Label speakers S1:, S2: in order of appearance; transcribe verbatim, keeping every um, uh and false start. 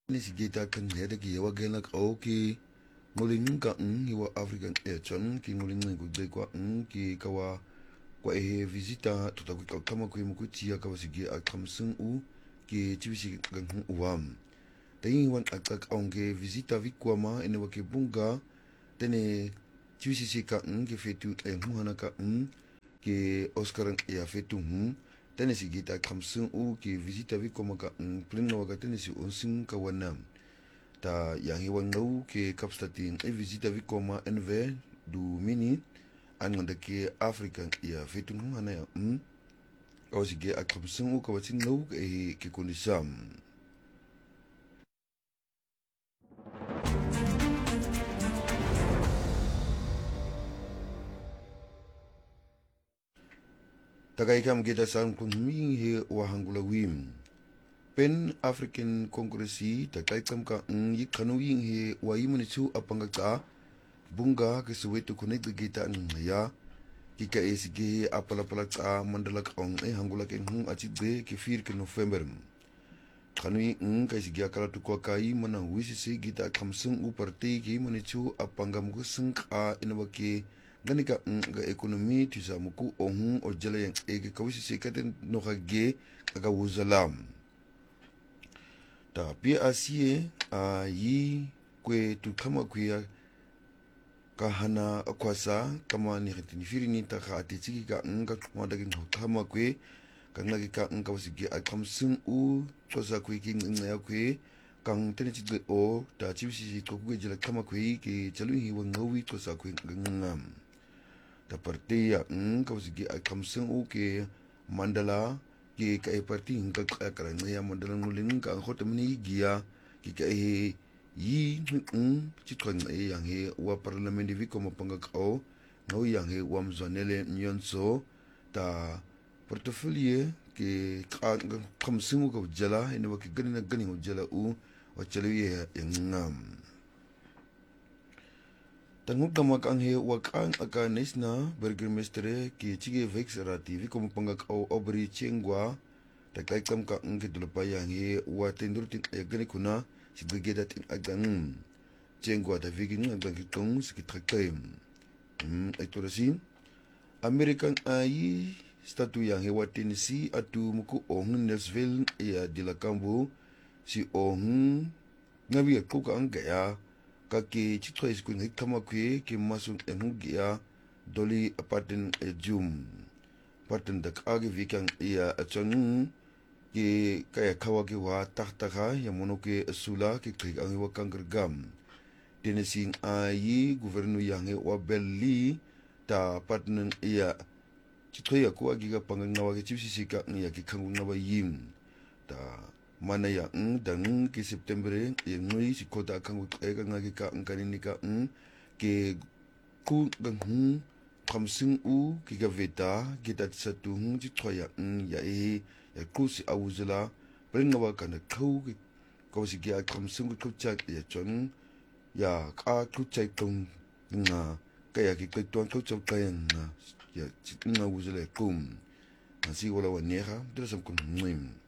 S1: ni si geta kan heda ki yawa gena ka o ki nguling ka ng hiwa African Echon ki nguling ko de kwa ng ki kawa kwa e visita tota ku kama ku mu ku tia ka wasigi a kamsung u ki chibisi gang uam tayi wan akak onge visita vikwa ma ene wa ke bunga tene chibisi si ka ng ki fetu e muhana ka ng ki Oscar ya fetu hu tene si gita kamsung u ki visita vikwa ma ka ng plin wa ka tene si onsing ka wanam ta yang hiwan ngau ke kapstatin e visita vikoma nv du mini an nganda ke African ya fetun hana ya um o sige akamsung u kawatin ngau e ke kondisam tagai kam kita san kun mi he wa hangula wim Pen African Congresi takai kam ka ng yikanu ying he wa yimuni chu apangaka bunga ke suwetu kunik gita ng ya kika esige apala-pala ka mandalak ong e hangulak en hung achide ke fir ke November kanu ng kai sige akala tu kwa kai mana wisi se gita kamsung u parti ki muni chu apangam ku sung ka inawake ganika ng ga ekonomi tu sa muku ohun o jala yang e ke kawisi se katen no kage aga wuzalam ta pia asie a yi kwe tu kama kwe ka hana akwasa kama ni retini firi ni ta ka ati tiki ka nga kuma dagin kama kwe ka ngagi ka nga wasigi a kamsung u chosa kwe ki nga ya kwe kang tene chidwe o ta chibisi ko kwe jala kama kwe ki chalu hi wa ngawi chosa kwe ngam ta parte ya nga wasigi a kamsung u ke mandala ki ka e parti hinka ka kara nga ya mandala nguling ka khota mini gia ki ka e yi ng chitwa nga e yang he wa parlament vi ko mapanga ka no yang he wa mzwanele nyonso ta portfolio ki ka kamsimu ko jala ene wa ki gani na gani ho jala u wa chalo ye ngam tangu kama kang he wa kang aka nesna burgermestre ki chige vex rati vi ko mapanga ka obri chengwa ta kai kam ka ng dulpa yang he wa tendur tin gani kuna si brigada tin agan chengwa ta vi kin agan ki tong si trakay um ay torasin American ai statu yang he wa Tennessee atu muku ohun Nelsville ya dilakambu si ohun ngabi ko ka ang gaya ka ki chitwa iskun hik kama kwe ki masun enhu gya doli aparten e jum paten da kage vikang ya achon ki kaya kawa ki wa tahtaka ya mono ke sula ki krik ang wa kangergam Tennessee ai governu yang he wa belli ta patnen ya chitwa ya ko agi ga pangangawa ki chipsi ka ya ki kangu ngawa yim ta mana ya ng dan ki September yang nui si kota kangu e ka ngagi ka ang kanini ka ng ki ku gang hu kamsing u ki ga veta kita satu hu chitwa ya ng ya e ya ku si awuzela prengawa kana kau ki kau si ga kamsing ku cha ya chon ya ka ku cha tong nga kaya ki kai tuan kau cha kaya nga ya nga awuzela kum nasi wala wanera dala sam kun ngim